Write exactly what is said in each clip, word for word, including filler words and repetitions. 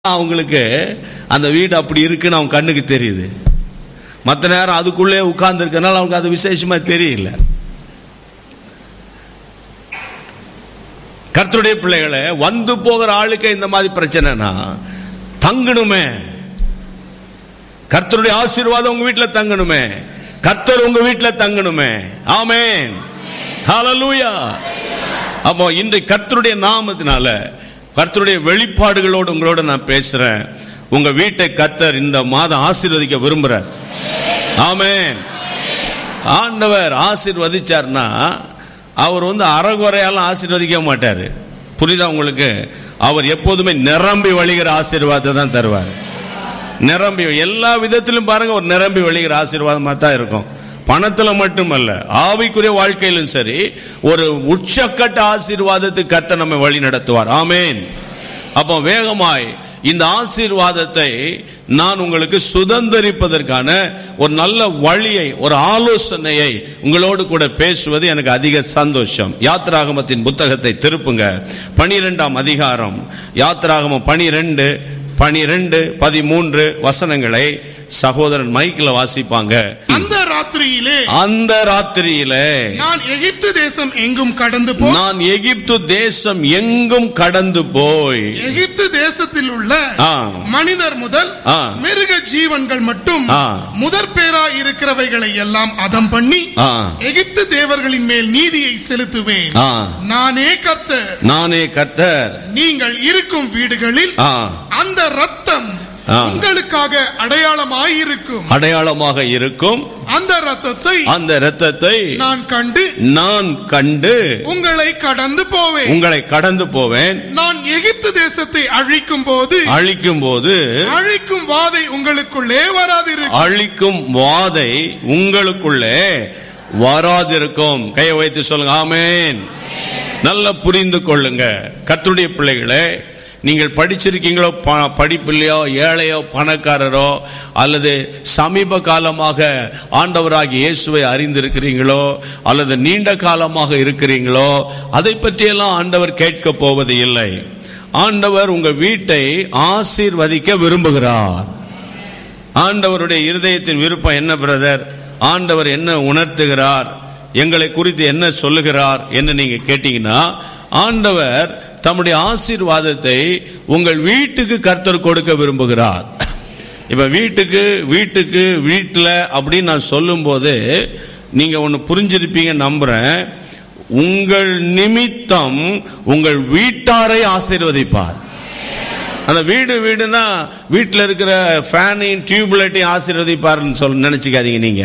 அவங்களுக்கு அந்த வீடு அப்படி இருக்குன்னு அவங்க கண்ணுக்கு தெரியுது. மற்ற நேரம் அதுக்குள்ளே உட்கார்ந்து இருக்கனால அவங்களுக்கு அது விசேஷமா தெரியல. கர்த்தருடைய பிள்ளைகளை, வந்து போகிற ஆளுக்கு இந்த மாதிரி பிரச்சனைனா தங்கணுமே, கர்த்தருடைய ஆசீர்வாதம் உங்க வீட்டில் தங்கணுமே, கர்த்தர் உங்க வீட்டில் தங்கணுமே. ஆமென், ஹல்லேலூயா. அப்போ இன்றைக்கு கர்த்தருடைய நாமத்தினால, கர்த்தருடைய வெளிப்பாடுகளோடு உங்களோட நான் பேசுறேன். உங்க வீட்டை கர்த்தர் இந்த மாதம் ஆசீர்வதிக்க விரும்புறார். ஆமென். ஆண்டவர் ஆசீர்வதிச்சார்னா அவர் வந்து அறகுறையால ஆசீர்வதிக்க மாட்டாரு. புரியுதா உங்களுக்கு? அவர் எப்போதுமே நிரம்பி வழிகிற ஆசீர்வாதத்தை தான் தருவார். நிரம்பி எல்லா விதத்திலும் பாருங்க, ஒரு நிரம்பி வழிகிற ஆசீர்வாதமா தான் இருக்கும். பணத்துல மட்டுமல்ல, ஆவிக்குரிய வாழ்க்கையிலும் சரி, ஒரு உச்சக்கட்ட ஆசீர்வாதத்துக்கு கர்த்தர் நம்மை வழி நடத்துவார். ஆமென். அப்போ வேகமாய் இந்த ஆசீர்வாதத்தை நான் உங்களுக்கு சுதந்திரிப்பதற்கான ஒரு நல்ல வழியை, ஒரு ஆலோசனையை உங்களோடு கூட பேசுவது எனக்கு அதிக சந்தோஷம். யாத்திராகமத்தின் புத்தகத்தை திருப்புங்க, பனிரெண்டாம் அதிகாரம். யாத்திராகமம் பனிரெண்டு பனிரெண்டு பதிமூன்று வசனங்களை சகோதரன் மைக்கில் வாசிப்பாங்க. அந்த ராத்திரியிலே அந்த ராத்திரியிலே நான் எகிப்து தேசம் எங்கும் கடந்து போய் நான் எகிப்து தேசம் எங்கும் கடந்து போய் எகிப்து தேசத்தில் உள்ள மனிதர் முதல் மிருக ஜீவன்கள் மட்டும் முதற் பேரா இருக்கிறவைகளை எல்லாம் அதம் பண்ணி எகிப்து தேவர்களின் மேல் நீதியை செலுத்துவேன். நானே கர்த்தர், நானே கர்த்தர். நீங்கள் இருக்கும் வீடுகளில் அந்த ரத்தம் உங்களுக்காக அடையாளமாயிருக்கும், அடையாளமாக இருக்கும். அந்த ரத்தத்தை அந்த ரத்தத்தை நான் கண்டு நான் கண்டு உங்களை கடந்து போவேன் உங்களை கடந்து போவேன். நான் எகிப்து தேசத்தை அழிக்கும் போது அழிக்கும் போது அழிக்கும் வாதை உங்களுக்குள்ளே வராதிருக்கும். அழிக்கும் வாதை உங்களுக்குள்ளே வராதிருக்கும். கையை வைத்து சொல்லுங்க. ஆமென். நல்லா புரிந்து கொள்ளுங்க கர்த்தருடைய பிள்ளைகளே. நீங்கள் படிச்சிருக்கீங்களோ, படிப்பில்லையோ, ஏழையோ, பணக்காரரோ, அல்லது சமீப காலமாக ஆண்டவராகிய இயேசுவை அறிந்திருக்கிறீங்களோ, அல்லது நீண்ட காலமாக இருக்கிறீங்களோ, அதை பற்றியெல்லாம் ஆண்டவர் கேட்க போவது இல்லை. ஆண்டவர் உங்க வீட்டை ஆசீர்வதிக்க விரும்புகிறார். ஆண்டவருடைய இருதயத்தின் விருப்பம் என்ன பிரதர்? ஆண்டவர் என்ன உணர்த்துகிறார், எங்களை குறித்து என்ன சொல்லுகிறார் என்று நீங்க கேட்டீங்கன்னா, ஆண்டவர் தம்முடைய ஆசீர்வாதத்தை உங்கள் வீட்டுக்கு கர்த்தர் கொடுக்க விரும்புகிறார். இப்ப வீட்டுக்கு வீட்டுக்கு வீட்டுல அப்படின்னு நான் சொல்லும் போது நீங்க ஒன்னு புரிஞ்சிருப்பீங்க நம்புறேன். உங்கள் நிமித்தம் உங்கள் வீட்டாரை ஆசீர்வதிப்பார். அந்த வீடு வீடுனா வீட்டில் இருக்கிற ஃபேனையும் டியூப்லைட்டையும் ஆசீர்வதிப்பார்னு சொல்ல நினைச்சுக்காதீங்க நீங்க.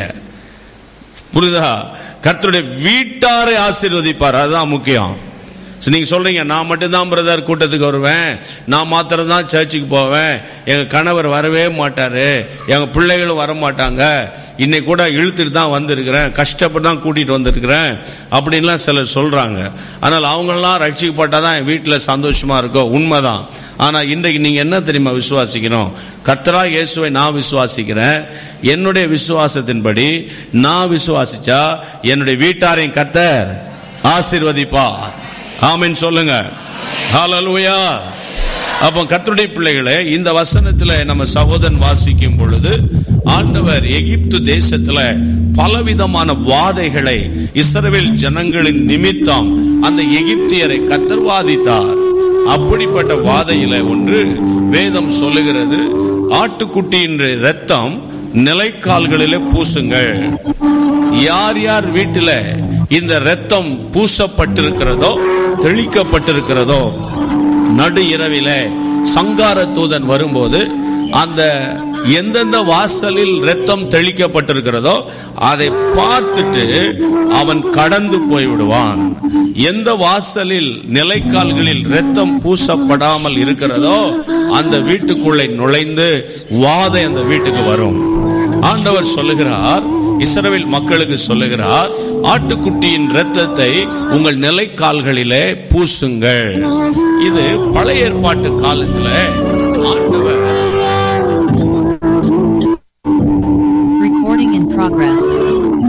புரியுதா? கர்த்தருடைய வீட்டாரை ஆசீர்வதிப்பார், அதுதான் முக்கியம். நீங்க சொல்றீங்க, நான் மட்டும்தான் பிரதர் கூட்டத்துக்கு வருவேன், நான் மாத்திரம் தான் சர்ச்சுக்கு போவேன், எங்க கணவர் வரவே மாட்டாரு, எங்க பிள்ளைகளும் வர மாட்டாங்க, இன்னைக்கு கூட இழுத்துட்டு தான் வந்திருக்கிறேன், கஷ்டப்பட்டு தான் கூட்டிட்டு வந்திருக்கிறேன் அப்படின்லாம் சிலர் சொல்றாங்க. ஆனால் அவங்கெல்லாம் ரட்சிக்கப்பட்டாதான் என் வீட்டில் சந்தோஷமா இருக்கும். உண்மைதான். ஆனா இன்றைக்கு நீங்க என்ன தெரியுமா விசுவாசிக்கணும்? கர்த்தரா இயேசுவை நான் விசுவாசிக்கிறேன். என்னுடைய விசுவாசத்தின்படி நான் விசுவாசிச்சா என்னுடைய வீட்டாரையும் கர்த்தர் ஆசீர்வதிப்பார். ஆமென் சொல்லுங்க. ஹல்லேலூயா. அப்போ கர்த்தருடைய பிள்ளைகளே, இந்த வசனத்துல நம்ம சகோதரன் வாசிக்கும் பொழுது ஆண்டவர் எகிப்து தேசத்துல பலவிதமான வாதைகளை இஸ்ரவேல் ஜனங்களின் நிமித்தம் அந்த எகிப்தியரை கர்த்தர் வாதித்தார். அப்படிப்பட்ட வாதையில ஒன்று வேதம் சொல்லுகிறது, ஆட்டுக்குட்டியின் இரத்தம் நிலைக்கால்களிலே பூசுங்கள். யார் யார் வீட்டில இந்த இரத்தம் பூசப்பட்டிருக்கிறதோ, தெளிக்கப்பட்டிருக்கிறதோ, நடு இரவிலே சங்கார தூதன் வரும்போது அந்த எந்தெந்த வாசலில் இரத்தம் தெளிக்கப்பட்டிருக்கிறதோ அதை பார்த்துட்டு அவன் கடந்து போய்விடுவான். எந்த வாசலில் நிலைக்கால்களில் இரத்தம் பூசப்படாமல் இருக்கிறதோ அந்த வீட்டுக்குள்ளே நுழைந்து வாதை அந்த வீட்டுக்கு வரும். ஆண்டவர் சொல்லுகிறார், இஸ்ரவேல் மக்களுக்கு சொல்லுகிறார், ஆட்டுக்குட்டியின் இரத்தத்தை உங்கள் நிலைக்கால்களிலே பூசுங்கள். இது பழைய ஏற்பாட்டு காலத்துல ஆண்டவர்